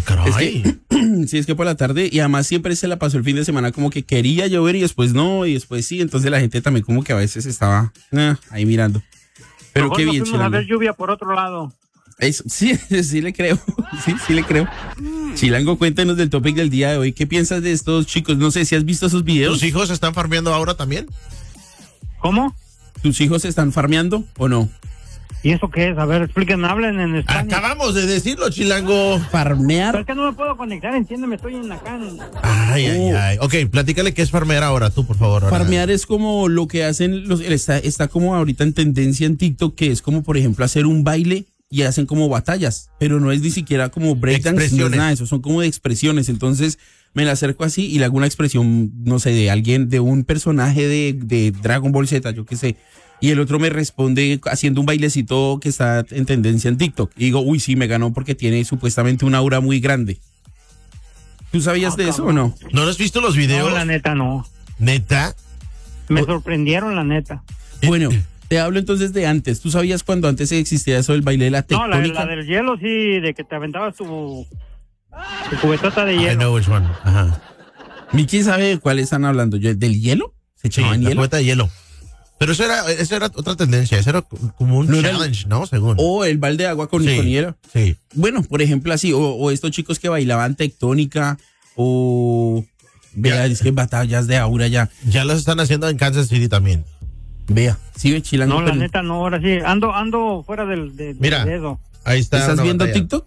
caray. Sí, es que por la tarde, y además siempre se la pasó el fin de semana como que quería llover y después no, y después sí, entonces la gente también como que a veces estaba ahí mirando. Pero mejor qué nos bien, fuimos a Chilango. ver lluvia por otro lado. Eso, sí, sí le creo, sí le creo. Chilango, cuéntanos del topic del día de hoy. ¿Qué piensas de estos chicos? No sé si has visto esos videos. ¿Tus hijos están farmeando ahora también? ¿Cómo? ¿Tus hijos están farmeando o no? ¿Y eso qué es? A ver, explíquenme, hablen en español. Acabamos de decirlo, Chilango. Farmear. Es que no me puedo conectar, entiéndeme, estoy en acá. Ay. Ok, platícale qué es farmear ahora, tú, por favor. Ahora. Farmear es como lo que hacen está como ahorita en tendencia en TikTok, que es como, por ejemplo, hacer un baile y hacen como batallas, pero no es ni siquiera como breakdance, no es nada de eso, son como de expresiones. Entonces me la acerco así y le hago una expresión, no sé, de alguien, de un personaje de Dragon Ball Z, yo qué sé. Y el otro me responde haciendo un bailecito que está en tendencia en TikTok. Y digo, uy, sí, me ganó porque tiene supuestamente una aura muy grande. ¿Tú sabías de eso o no? ¿No has visto los videos? No, la neta no. ¿Neta? Me sorprendieron, la neta. Bueno, te hablo entonces de antes. ¿Tú sabías cuando antes existía eso del baile de la No, tectónica? la del hielo sí, de que te aventabas tu cubetota de I hielo. know which one. Ajá. ¿Miki sabe de cuál están hablando? ¿Del hielo? ¿Se Sí, echaban la hielo? cubeta de hielo. Pero eso era otra tendencia, eso era como un challenge, ¿no? Según. O el balde de agua con hielo. Sí. Bueno, por ejemplo, así, o estos chicos que bailaban tectónica, o vea, es que batallas de aura ya. Ya las están haciendo en Kansas City también. Vea, sí, ve Chilango. No, la pero- neta no, ahora sí. Ando fuera de Mira. eso. Ahí está. ¿Estás una viendo batalla. TikTok?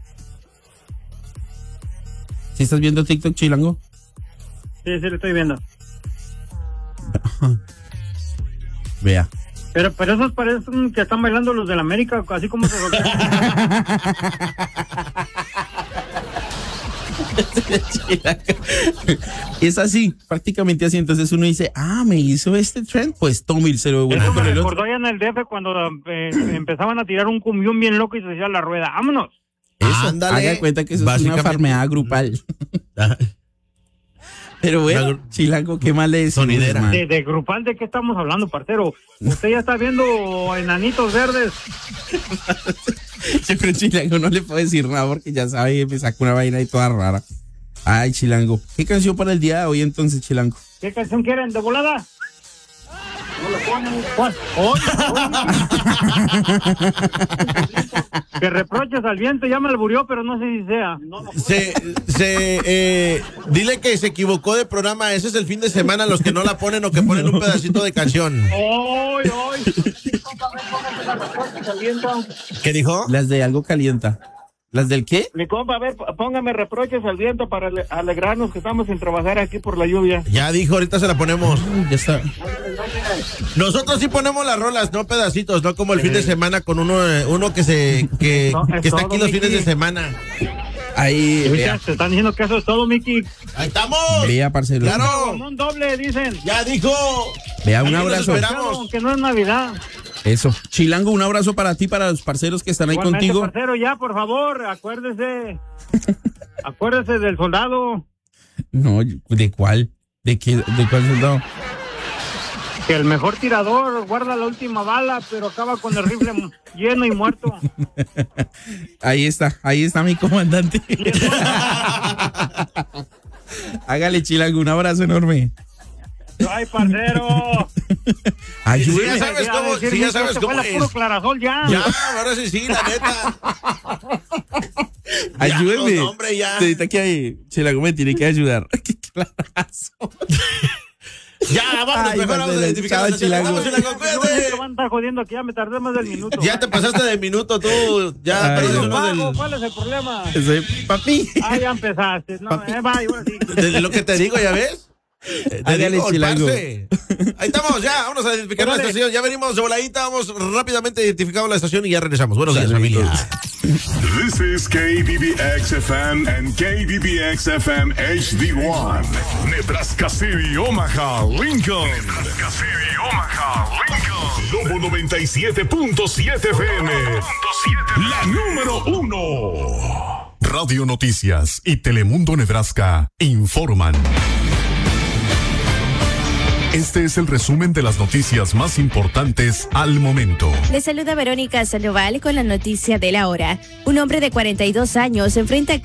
¿Sí estás viendo TikTok, Chilango? Sí, lo estoy viendo. Vea. Pero esos parecen que están bailando los del América, así como se golpean. Es así, prácticamente así. Entonces uno dice, me hizo este trend, pues tome el cero de vuelta Eso me con el recordó otro. allá en el DF cuando empezaban a tirar un cumbión bien loco y se decía la rueda. ¡Vámonos! Eso, Ándale. haga de cuenta que eso es una Básicamente. farmeada grupal. Pero bueno, Chilango, ¿qué más le decimos, Sonidera. hermano? ¿De grupal de qué estamos hablando, parcero? Usted ya está viendo enanitos verdes. Yo creo que Chilango no le puedo decir nada porque ya sabe, me saca una vaina ahí toda rara. Ay, Chilango. ¿Qué canción para el día de hoy entonces, Chilango? ¿Qué canción quieren? ¿De volada? No lo ponen. ¿Cuál? Oye. Que reproches al viento, ya me alburió, pero no sé si sea. Dile que se equivocó de programa. Ese es el fin de semana, los que no la ponen o que ponen un pedacito de canción. ¡Ay! ¿Qué dijo? Las de Algo Calienta. ¿Las del qué? Mi compa, a ver, póngame reproches al viento para alegrarnos que estamos sin trabajar aquí por la lluvia. Ya dijo, ahorita se la ponemos. Ya está. Nosotros sí ponemos las rolas, no pedacitos, no como el fin de semana con uno que No, es está todo, aquí los fines Miki. de semana. Ahí, vea. Te están diciendo que eso es todo, Miki. ¡Ahí estamos! Vea, parcero. ¡Claro! Como un doble, dicen. ¡Ya dijo! Vea, un Aquí los abrazo. esperamos. Aunque no es Navidad. Eso. Chilango, un abrazo para ti, para los parceros que están ahí Igualmente, contigo. parcero, ya, por favor, acuérdese. Acuérdese del soldado. No, ¿de cuál? ¿De cuál soldado? Que el mejor tirador guarda la última bala, pero acaba con el rifle lleno y muerto. Ahí está mi comandante. Hágale, Chilango, un abrazo enorme. ¡Ay, parcero! Ayúdeme. Sí, ya sabes cómo, sí, ya sabes cómo es. Puro es. clarasol ya. Ya, ahora sí, la neta. Ayúdeme. Ya, no, hombre, ya. Ahorita que hay, Chilango me tiene que ayudar. Qué clarazo. Ya, vámonos, Ay, mejor vamos a Marcela, identificar chao, la estación. Chilango. Vamos, Chilango, cuídate. Van a estar jodiendo aquí, ya me tardé más del minuto. Ya te pasaste de minuto tú. Ya, Ay, perdiste no. uno Pago, ¿cuál es el problema? Papi. Ah, ya empezaste. No, va, ahora sí. de lo que te digo, ¿ya ves? Te Hágale, digo, el Chilango. parce. Ahí estamos, ya, vamos a identificar la Órale. estación. Ya venimos de voladita, vamos rápidamente identificando la estación y ya regresamos. Buenos días, Saluditos. familia. This is KBBX FM and KBBX FM HD1. Nebraska City, Omaha, Lincoln. Nebraska City, Omaha, Lincoln. Lobo 97.7 FM. La número 1. Radio Noticias y Telemundo Nebraska informan. Este es el resumen de las noticias más importantes al momento. Le saluda Verónica Sandoval con la noticia de la hora. Un hombre de 42 años enfrenta